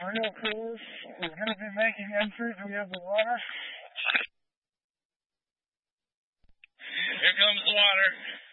real close. We're going to be making entry. Do we have the water? Here comes the water.